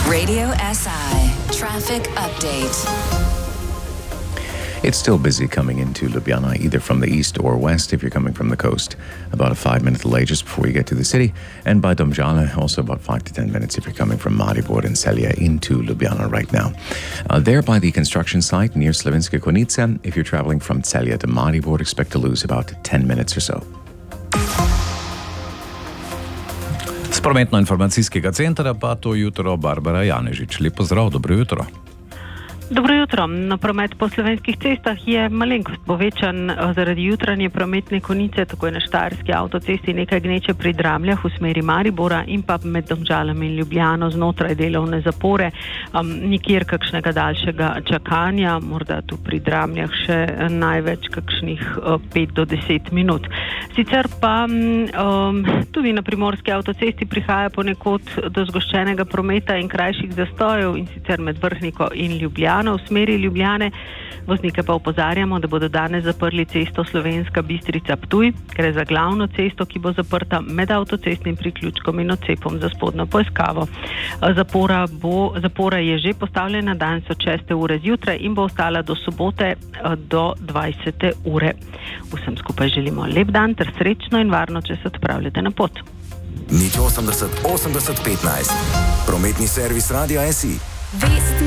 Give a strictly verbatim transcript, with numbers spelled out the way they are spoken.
Radio S I Traffic Update. It's still busy coming into Ljubljana, either from the east or west if you're coming from the coast. About a five-minute delay just before you get to the city. And by Domžale, also about five to ten minutes if you're coming from Maribor and Celje into Ljubljana right now. Uh, there by the construction site near Slovenske Konjice, if you're traveling from Celje to Maribor, expect to lose about ten minutes or so. Z prometno-informacijskega centra pa to jutro Barbara Janežič. Lep pozdrav, dobro jutro. Dobro jutro. Na promet po slovenskih cestah je malenkost povečan zaradi jutranje prometne konice, tako je na Štajerski avtocesti nekaj gneče pri Dramljah v smeri Maribora in pa med Domžalami in Ljubljano znotraj delovne zapore. Um, nikjer kakšnega daljšega čakanja, morda tu pri Dramljah še največ kakšnih uh, pet do deset minut. Sicer pa um, tudi na primorski avtocesti prihaja ponekod do zgoščenega prometa in krajših zastojev, in sicer med Vrhniko in Ljubljano. V smeri Ljubljane voznike pa opozarjamo, da bodo danes zaprli cesto Slovenska Bistrica-Ptuj, gre za glavno cesto, ki bo zaprta med avtocestnim priključkom in odcepom za spodnjo poiskavo. Zapora, bo, zapora je že postavljena danes od šeste ure zjutraj in bo ostala do sobote do dvajsete ure. Vsem skupaj želimo lep dan ter srečno in varno, če se odpravljate na pot. Nič osemdeset osemdeset petnajst. Prometni servis Radia S I.